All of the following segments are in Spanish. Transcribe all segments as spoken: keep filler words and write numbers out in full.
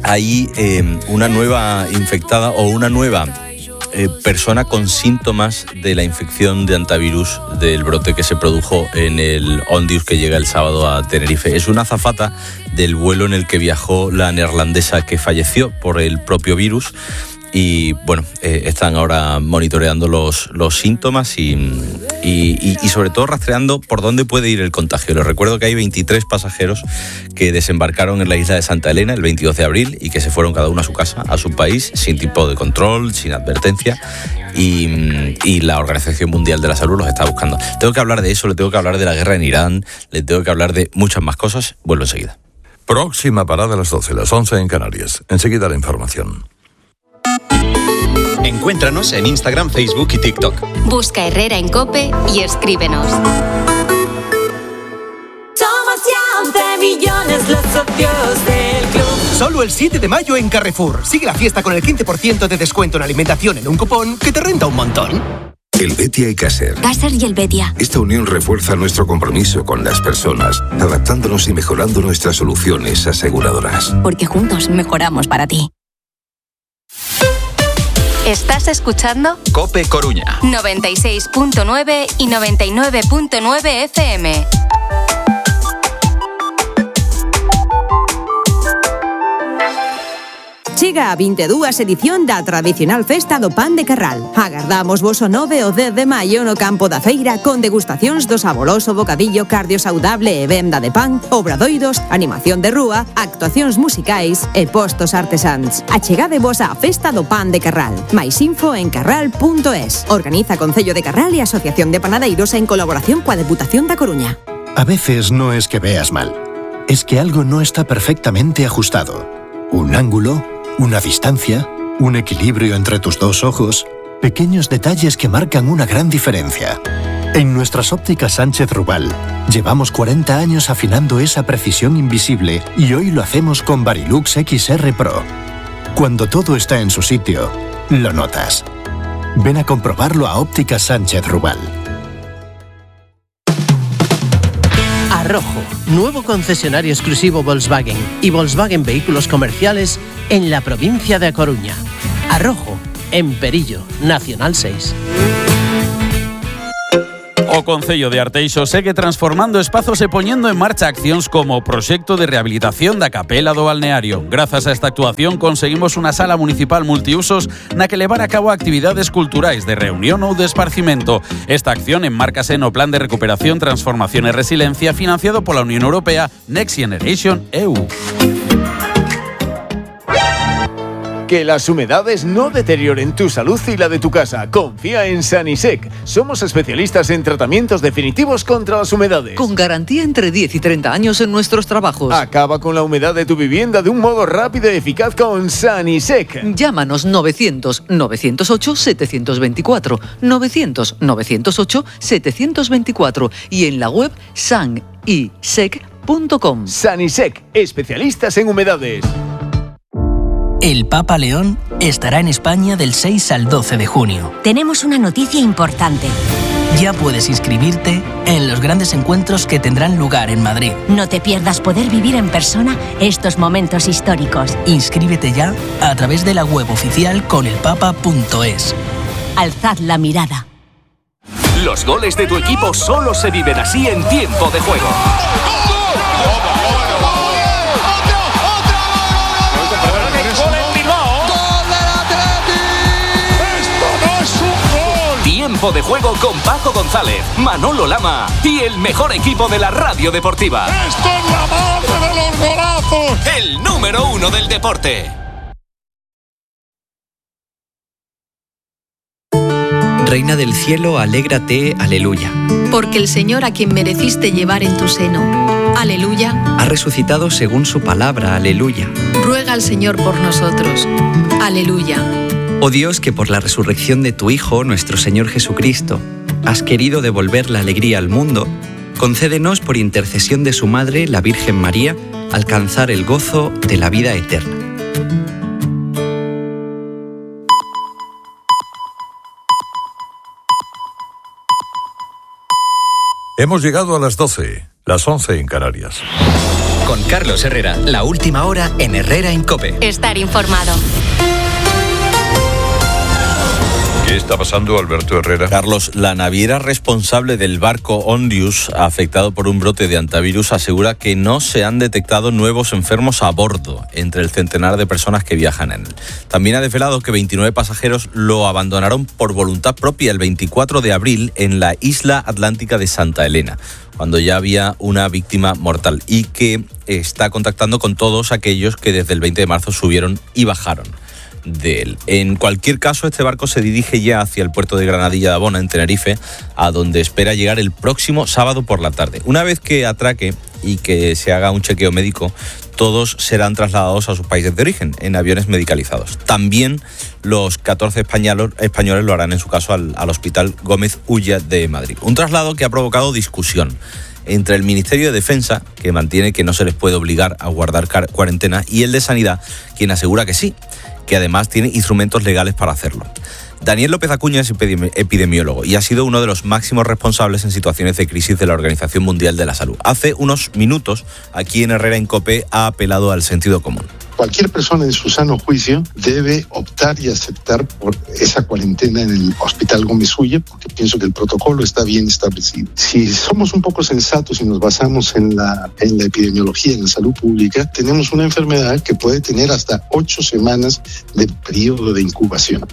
hay eh, una nueva infectada o una nueva eh, persona con síntomas de la infección de hantavirus del brote que se produjo en el Ondius que llega el sábado a Tenerife. Es una azafata del vuelo en el que viajó la neerlandesa que falleció por el propio virus. Y bueno, eh, están ahora monitoreando los, los síntomas y, y, y sobre todo rastreando por dónde puede ir el contagio. Les recuerdo que hay veintitrés pasajeros que desembarcaron en la isla de Santa Elena el veintidós de abril y que se fueron cada uno a su casa, a su país, sin tipo de control, sin advertencia. Y, y la Organización Mundial de la Salud los está buscando. Tengo que hablar de eso, le tengo que hablar de la guerra en Irán, le tengo que hablar de muchas más cosas. Vuelvo enseguida. Próxima parada a las doce, las once en Canarias. Enseguida la información. Encuéntranos en Instagram, Facebook y TikTok. Busca Herrera en COPE y escríbenos. Somos ya once millones los socios del club. Solo el siete de mayo en Carrefour. Sigue la fiesta con el quince por ciento de descuento en alimentación en un cupón que te renta un montón. El Betia y Caser. Caser y el Betia. Esta unión refuerza nuestro compromiso con las personas, adaptándonos y mejorando nuestras soluciones aseguradoras. Porque juntos mejoramos para ti. ¿Estás escuchando? COPE Coruña. noventa y seis punto nueve y noventa y nueve punto nueve F M. Chega a veintidúas edición da tradicional festa do pan de Carral. Agardamos vos o nove o dez de maio no campo da feira con degustacións do saboroso bocadillo cardiosaudable e venda de pan, obradoiros, animación de rúa, actuacións musicais e postos artesáns. Achegade vos á festa do pan de Carral. Mais info en carral punto es. Organiza Concello de Carral e Asociación de Panadeiros en colaboración coa Deputación da Coruña. A veces no es que veas mal, es que algo no está perfectamente ajustado. Un ángulo, una distancia, un equilibrio entre tus dos ojos, pequeños detalles que marcan una gran diferencia. En nuestras ópticas Sánchez Rubal, llevamos cuarenta años afinando esa precisión invisible y hoy lo hacemos con Varilux X R Pro. Cuando todo está en su sitio, lo notas. Ven a comprobarlo a Ópticas Sánchez Rubal. Arrojo, nuevo concesionario exclusivo Volkswagen y Volkswagen Vehículos Comerciales en la provincia de A Coruña. Arrojo, en Perillo, Nacional seis. O Concello de Arteixo segue transformando espazos e poñendo en marcha accións como o proxecto de rehabilitación da capela do balneario. Grazas a esta actuación conseguimos unha sala municipal multiusos na que levar a cabo actividades culturais de reunión ou de esparcimento. Esta acción enmárcase no Plan de Recuperación, Transformación e Resiliencia financiado pola Unión Europea Next Generation E U. Que las humedades no deterioren tu salud y la de tu casa. Confía en Sanisec. Somos especialistas en tratamientos definitivos contra las humedades. Con garantía entre diez y treinta años en nuestros trabajos. Acaba con la humedad de tu vivienda de un modo rápido y eficaz con Sanisec. Llámanos novecientos, novecientos ocho, setecientos veinticuatro, novecientos, novecientos ocho, setecientos veinticuatro y en la web sanisec punto com. Sanisec, especialistas en humedades. El Papa León estará en España del seis al doce de junio. Tenemos una noticia importante. Ya puedes inscribirte en los grandes encuentros que tendrán lugar en Madrid. No te pierdas poder vivir en persona estos momentos históricos. Inscríbete ya a través de la web oficial conelpapa punto es. Alzad la mirada. Los goles de tu equipo solo se viven así en tiempo de juego. Tiempo de juego con Paco González, Manolo Lama y el mejor equipo de la radio deportiva. ¡Esto es la madre de los golazos! El número uno del deporte. Reina del cielo, alégrate, aleluya. Porque el Señor a quien mereciste llevar en tu seno, aleluya, ha resucitado según su palabra, aleluya. Ruega al Señor por nosotros, aleluya. Oh Dios, que por la resurrección de tu Hijo, nuestro Señor Jesucristo, has querido devolver la alegría al mundo, concédenos por intercesión de su Madre, la Virgen María, alcanzar el gozo de la vida eterna. Hemos llegado a las doce, las once en Canarias. Con Carlos Herrera, la última hora en Herrera en COPE. Estar informado. ¿Qué está pasando, Alberto Herrera? Carlos, la naviera responsable del barco Ondius, afectado por un brote de antivirus, asegura que no se han detectado nuevos enfermos a bordo entre el centenar de personas que viajan en él. También ha desvelado que veintinueve pasajeros lo abandonaron por voluntad propia el veinticuatro de abril en la isla atlántica de Santa Elena, cuando ya había una víctima mortal, y que está contactando con todos aquellos que desde el veinte de marzo subieron y bajaron de él. En cualquier caso, este barco se dirige ya hacia el puerto de Granadilla de Abona, en Tenerife, a donde espera llegar el próximo sábado por la tarde. Una vez que atraque y que se haga un chequeo médico, todos serán trasladados a sus países de origen en aviones medicalizados. También los catorce españoles, españoles lo harán, en su caso, al, al Hospital Gómez Ulla de Madrid. Un traslado que ha provocado discusión entre el Ministerio de Defensa, que mantiene que no se les puede obligar a guardar cuarentena, y el de Sanidad, quien asegura que sí, que además tiene instrumentos legales para hacerlo. Daniel López Acuña es epidemiólogo y ha sido uno de los máximos responsables en situaciones de crisis de la Organización Mundial de la Salud. Hace unos minutos, aquí en Herrera en COPE, ha apelado al sentido común. Cualquier persona en su sano juicio debe optar y aceptar por esa cuarentena en el Hospital Gómez Ulla, porque pienso que el protocolo está bien establecido. Si somos un poco sensatos y nos basamos en la, en la epidemiología, en la salud pública, tenemos una enfermedad que puede tener hasta ocho semanas de periodo de incubación.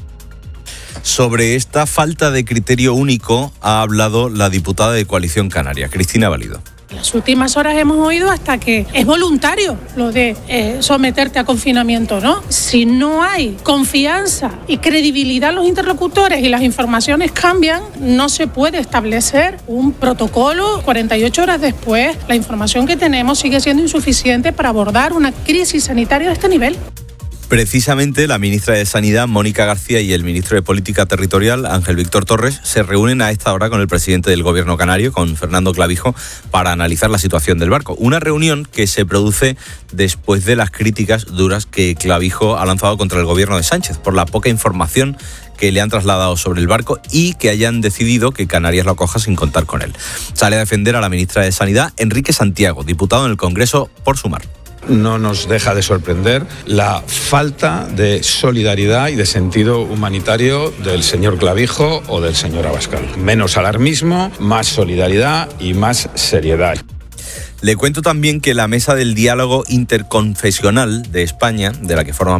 Sobre esta falta de criterio único ha hablado la diputada de Coalición Canaria, Cristina Valido. En las últimas horas hemos oído hasta que es voluntario lo de eh, someterte a confinamiento, ¿no? Si no hay confianza y credibilidad en los interlocutores y las informaciones cambian, no se puede establecer un protocolo. cuarenta y ocho horas después, la información que tenemos sigue siendo insuficiente para abordar una crisis sanitaria de este nivel. Precisamente la ministra de Sanidad, Mónica García, y el ministro de Política Territorial, Ángel Víctor Torres, se reúnen a esta hora con el presidente del Gobierno canario, con Fernando Clavijo, para analizar la situación del barco. Una reunión que se produce después de las críticas duras que Clavijo ha lanzado contra el Gobierno de Sánchez por la poca información que le han trasladado sobre el barco y que hayan decidido que Canarias lo acoja sin contar con él. Sale a defender a la ministra de Sanidad, Enrique Santiago, diputado en el Congreso por Sumar. No nos deja de sorprender la falta de solidaridad y de sentido humanitario del señor Clavijo o del señor Abascal. Menos alarmismo, más solidaridad y más seriedad. Le cuento también que la mesa del diálogo interconfesional de España, de la que forman